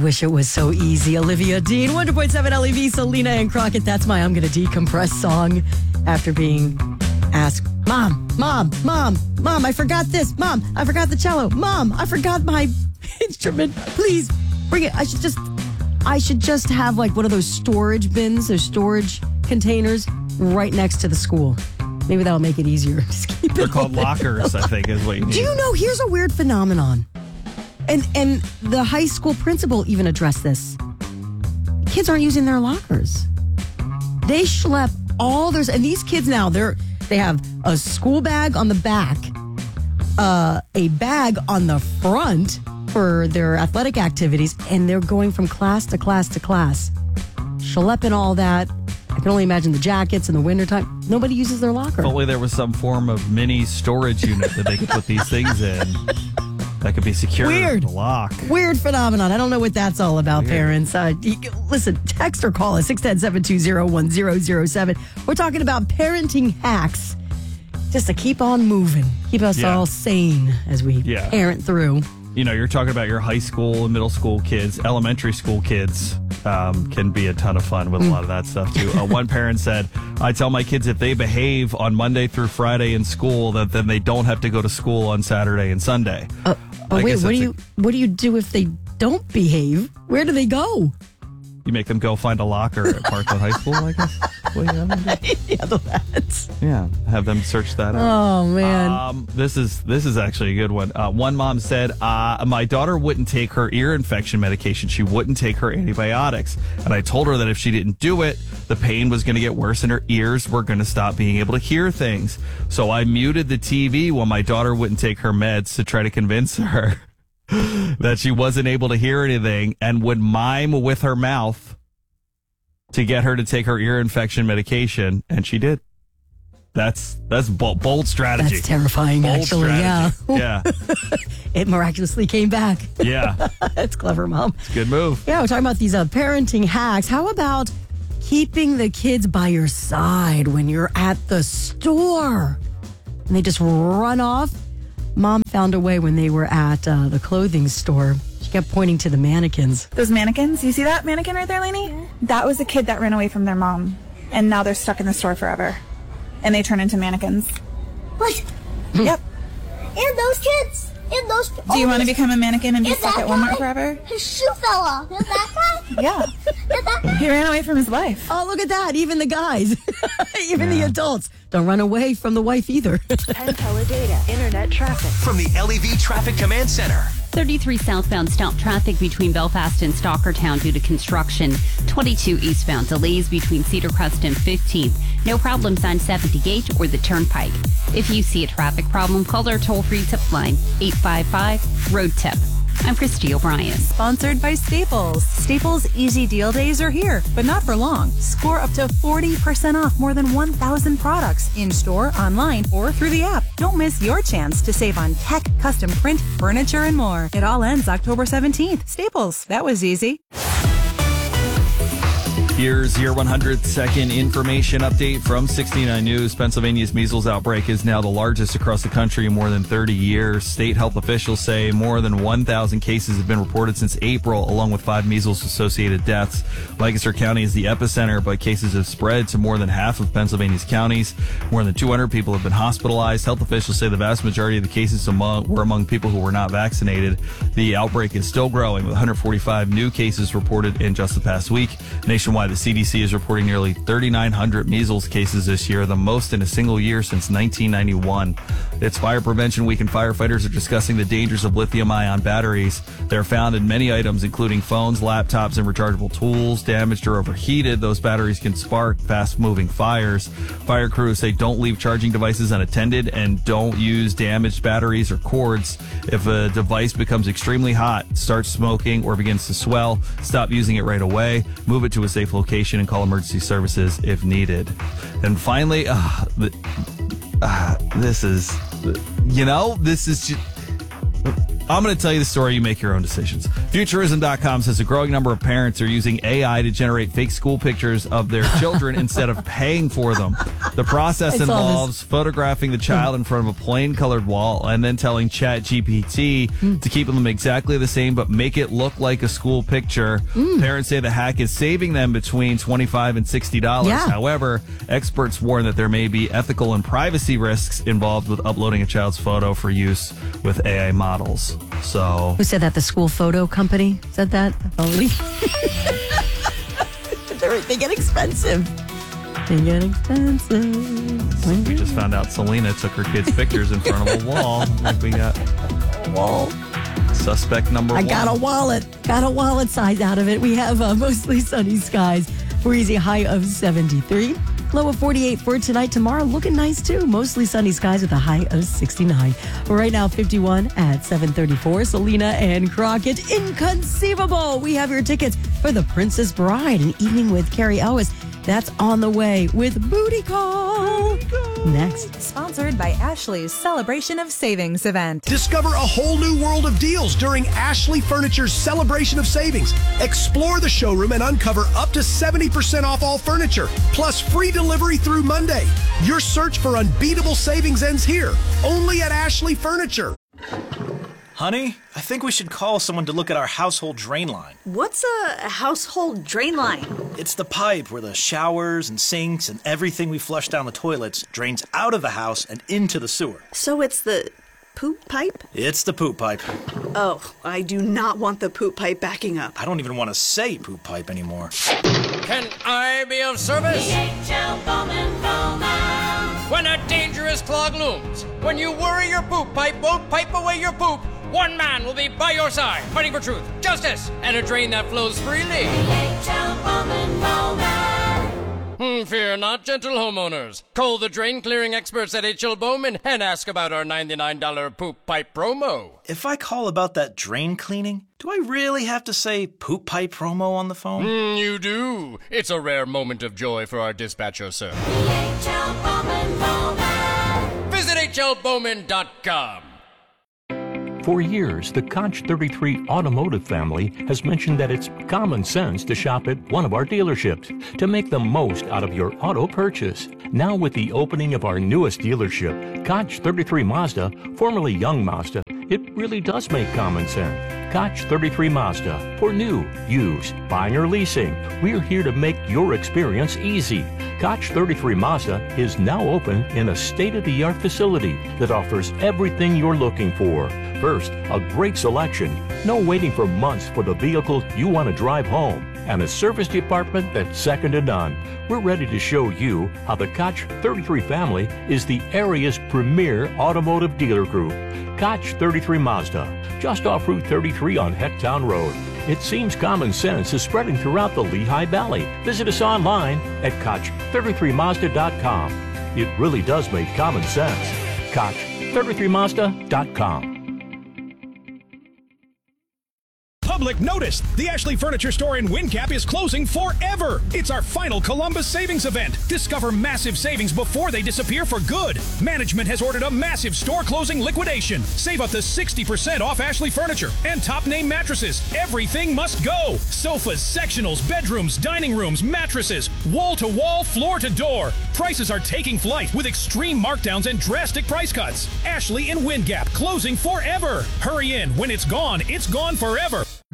wish it was so easy. Olivia Dean, 100.7 LEV, Selena and Crockett. That's my I'm Gonna Decompress song after being asked, Mom, I forgot this. Mom, I forgot the cello. Mom, I forgot my instrument. Please bring it. I should just have like one of those storage bins, those storage containers right next to the school. Maybe that'll make it easier. Just keep They're it called lockers, I think, is what you need. Do you know, here's a weird phenomenon. And the high school principal even addressed this. Kids aren't using their lockers. They schlep all theirs. And these kids now, they have a school bag on the back, a bag on the front for their athletic activities, and they're going from class to class to class. Schlepping all that. I can only imagine the jackets in the wintertime. Nobody uses their locker. If only there was some form of mini storage unit that they could put these things in. That could be secure. Weird. With a lock. Weird phenomenon. I don't know what that's all about, parents. Listen, text or call us, 610-720-1007. We're talking about parenting hacks just to keep on moving. Keep us all sane as we parent through. You know, you're talking about your high school and middle school kids, elementary school kids can be a ton of fun with a lot of that stuff, too. One parent said, I tell my kids if they behave on Monday through Friday in school, that then they don't have to go to school on Saturday and Sunday. But wait, what do you do if they don't behave? Where do they go? You make them go find a locker at Parkland High School, I guess. Well, yeah, have them search that out. Oh, man. This is actually a good one. One mom said, my daughter wouldn't take her ear infection medication. She wouldn't take her antibiotics. And I told her that if she didn't do it, the pain was going to get worse and her ears were going to stop being able to hear things. So I muted the TV when my daughter wouldn't take her meds to try to convince her that she wasn't able to hear anything, and would mime with her mouth to get her to take her ear infection medication, and she did. That's bold strategy. That's terrifying, bold actually. strategy. Yeah. It miraculously came back. Yeah. That's clever, Mom. It's a good move. Yeah, we're talking about these parenting hacks. How about keeping the kids by your side when you're at the store and they just run off? Mom found a way when they were at the clothing store. She kept pointing to the mannequins. Those mannequins, you see that mannequin right there, Lainey? Yeah. That was a kid that ran away from their mom, and now they're stuck in the store forever. And they turn into mannequins. What? Yep. And those kids? And those... Do you want to become a mannequin and be stuck at Walmart forever? His shoe fell off. Is that guy? Yeah. He ran away from his wife. Oh, look at that. Even the guys. Even the adults. Don't run away from the wife either. Penn Teledata Internet traffic. From the LEV Traffic Command Center. 33 southbound stopped traffic between Belfast and Stockertown due to construction. 22 eastbound delays between Cedar Crest and 15th. No problems on 78 or the Turnpike. If you see a traffic problem, call our toll-free tip line, 855-ROAD-TIP. I'm Christy O'Brien. Sponsored by Staples. Staples Easy Deal Days are here, but not for long. Score up to 40% off more than 1,000 products in-store, online, or through the app. Don't miss your chance to save on tech, custom print, furniture, and more. It all ends October 17th. Staples. That was easy. Here's your 100-second information update from 69 News. Pennsylvania's measles outbreak is now the largest across the country in more than 30 years. State health officials say more than 1,000 cases have been reported since April, along with 5 measles-associated deaths. Lancaster County is the epicenter, but cases have spread to more than half of Pennsylvania's counties. More than 200 people have been hospitalized. Health officials say the vast majority of the cases were among people who were not vaccinated. The outbreak is still growing, with 145 new cases reported in just the past week. Nationwide, the CDC is reporting nearly 3,900 measles cases this year, the most in a single year since 1991. It's Fire Prevention Week, and firefighters are discussing the dangers of lithium-ion batteries. They're found in many items, including phones, laptops, and rechargeable tools. Damaged or overheated, those batteries can spark fast-moving fires. Fire crews say don't leave charging devices unattended and don't use damaged batteries or cords. If a device becomes extremely hot, starts smoking, or begins to swell, stop using it right away. Move it to a safe location and call emergency services if needed. And finally, this is just... I'm going to tell you the story. You make your own decisions. Futurism.com says a growing number of parents are using AI to generate fake school pictures of their children instead of paying for them. The process involves photographing the child in front of a plain-colored wall and then telling ChatGPT to keep them exactly the same but make it look like a school picture. Parents say the hack is saving them between $25 and $60. Yeah. However, experts warn that there may be ethical and privacy risks involved with uploading a child's photo for use with AI models. So, Who said that? The school photo company said that? They get expensive. They get expensive. We just found out Selena took her kids' pictures in front of a wall. Like we got A wall. suspect number one. I got a wallet size out of it. We have mostly sunny skies for easy high of 73. Low of 48 for tonight. Tomorrow looking nice too. Mostly sunny skies with a high of 69. Right now 51 at 7:34. Selena and Crockett. Inconceivable. We have your tickets for The Princess Bride, an evening with Carrie Elwes. That's on the way with Booty Call. Next. Sponsored by Ashley's Celebration of Savings event. Discover a whole new world of deals during Ashley Furniture's Celebration of Savings. Explore the showroom and uncover up to 70% off all furniture, plus free delivery through Monday. Your search for unbeatable savings ends here, only at Ashley Furniture. Honey, I think we should call someone to look at our household drain line. What's a household drain line? It's the pipe where the showers and sinks and everything we flush down the toilets drains out of the house and into the sewer. So it's the poop pipe? It's the poop pipe. Oh, I do not want the poop pipe backing up. I don't even want to say poop pipe anymore. Can I be of service? DHL Bowman. When a dangerous clog looms, when you worry your poop pipe won't pipe away your poop, one man will be by your side, fighting for truth, justice, and a drain that flows freely. DHL Bowman. Fear not, gentle homeowners. Call the drain clearing experts at H.L. Bowman and ask about our $99 poop pipe promo. If I call about that drain cleaning, do I really have to say poop pipe promo on the phone? You do. It's a rare moment of joy for our dispatcher, sir. DHL Bowman. Visit hlbowman.com. For years, the Koch 33 automotive family has mentioned that it's common sense to shop at one of our dealerships to make the most out of your auto purchase. Now with the opening of our newest dealership, Koch 33 Mazda, formerly Young Mazda, it really does make common sense. Koch 33 Mazda. For new, used, buying or leasing, we're here to make your experience easy. Koch 33 Mazda is now open in a state-of-the-art facility that offers everything you're looking for. First, a great selection. No waiting for months for the vehicle you want to drive home. And a service department that's second to none. We're ready to show you how the Koch 33 family is the area's premier automotive dealer group. Koch 33 Mazda, just off Route 33 on Hecktown Road. It seems common sense is spreading throughout the Lehigh Valley. Visit us online at Koch33Mazda.com. It really does make common sense. Koch33Mazda.com. Public notice! The Ashley Furniture Store in WinCap is closing forever! It's our final Columbus Savings event. Discover massive savings before they disappear for good. Management has ordered a massive store closing liquidation. Save up to 60% off Ashley Furniture and top name mattresses. Everything must go. Sofas, sectionals, bedrooms, dining rooms, mattresses, wall to wall, floor to door. Prices are taking flight with extreme markdowns and drastic price cuts. Ashley and WinGap closing forever. Hurry in. When it's gone forever.